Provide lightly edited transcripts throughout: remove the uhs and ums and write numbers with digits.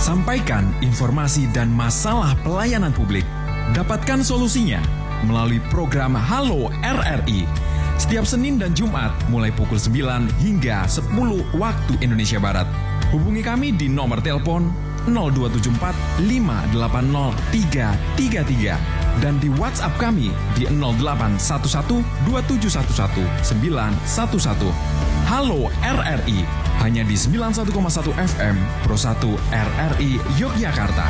Sampaikan informasi dan masalah pelayanan publik. Dapatkan solusinya melalui program Halo RRI. Setiap Senin dan Jumat mulai pukul 9 hingga 10 waktu Indonesia Barat. Hubungi kami di nomor telepon 0274 580 333 dan di WhatsApp kami di 0811 2711 911. Halo RRI, hanya di 91,1 FM Pro 1 RRI Yogyakarta.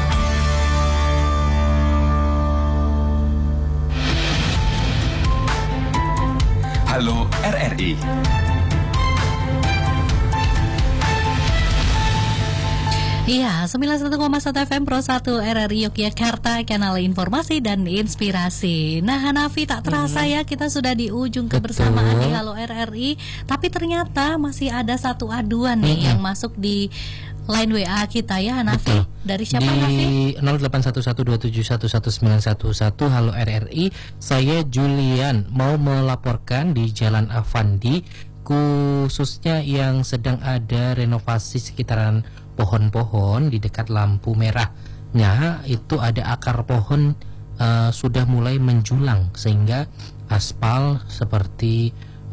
Halo RRI. Iya, 91,1 FM Pro 1 RRI Yogyakarta, kanal informasi dan inspirasi. Nah, Hanafi, tak terasa ya kita sudah di ujung kebersamaan di Halo RRI. Tapi ternyata masih ada satu aduan nih yang masuk di line WA kita ya, Hanafi. Dari siapa, Hanafi? Di 081127111911 Halo RRI. Saya Julian, mau melaporkan di Jalan Avandi, khususnya yang sedang ada renovasi sekitaran pohon-pohon di dekat lampu merahnya. Itu ada akar pohon sudah mulai menjulang sehingga aspal seperti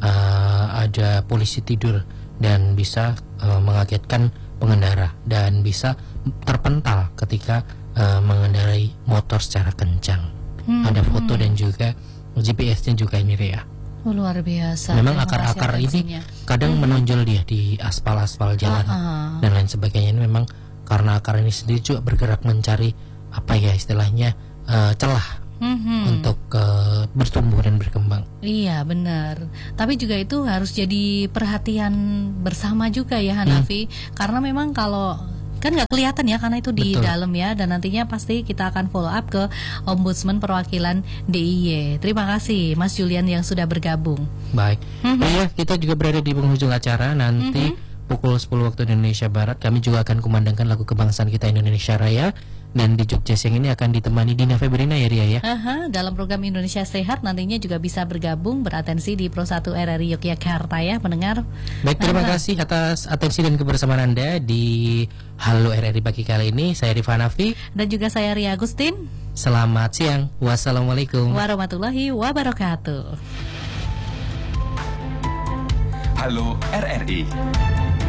ada polisi tidur dan bisa mengagetkan pengendara dan bisa terpental ketika mengendarai motor secara kencang. Ada foto dan juga GPS-nya juga ini, Ria. Luar biasa. Memang akar-akar ini kadang menonjol dia di aspal-aspal jalan dan lain sebagainya. Ini memang karena akar ini sendiri juga bergerak mencari apa ya istilahnya celah untuk bertumbuh dan berkembang. Iya, benar. Tapi juga itu harus jadi perhatian bersama juga ya, Hanafi. Karena memang kalau kan nggak kelihatan ya karena itu di dalam ya, dan nantinya pasti kita akan follow up ke Ombudsman Perwakilan DIY. Terima kasih Mas Julian yang sudah bergabung. Baik. Iya, kita juga berada di penghujung acara. Nanti pukul 10 waktu Indonesia Barat kami juga akan kumandangkan lagu kebangsaan kita Indonesia Raya. Dan di Jogja Siang ini akan ditemani Dina Febrina ya, Ria ya. Dalam program Indonesia Sehat nantinya juga bisa bergabung beratensi di Pro 1 RRI Yogyakarta ya, pendengar. Baik, terima kasih atas atensi dan kebersamaan Anda di Halo RRI pagi kali ini. Saya Rifan Hanafi dan juga saya Ria Agustin. Selamat siang. Wassalamualaikum warahmatullahi wabarakatuh. Halo RRI.